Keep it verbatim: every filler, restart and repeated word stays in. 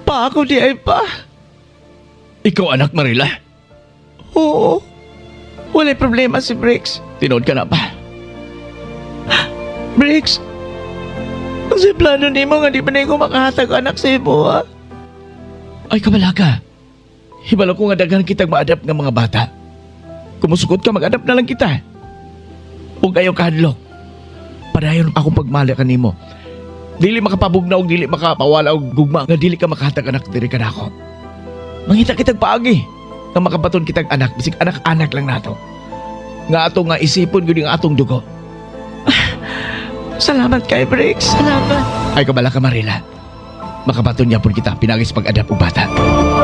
pa ako di ay pa. Ikaw anak Marila? Oo. Walay problema si Briggs. Tinood ka na ba? Briggs, kasi plano ni mo nga di ba na ko makahatag anak sa ibo, ha? Ay kabala ka. Hibalo ko nga daghan kitang ma-adapt ng mga bata. Kumusukot ka, mag-adapt na lang kita. Huwag kayong kahadlok. Padayon akong pagmali ka nimo. Dili makapabugna o dili makapawala o gugma nga dili ka makahatag anak diri ka na ako. Mangita kitag paagi nga makabaton kitag anak, bisig anak-anak lang nato. Nga ato nga isipon gud nga atong dugo. Salamat kay Briggs, salamat. Ay kabala ka Marila. Makabaton niya po kita pinagis pag-adapt og bata.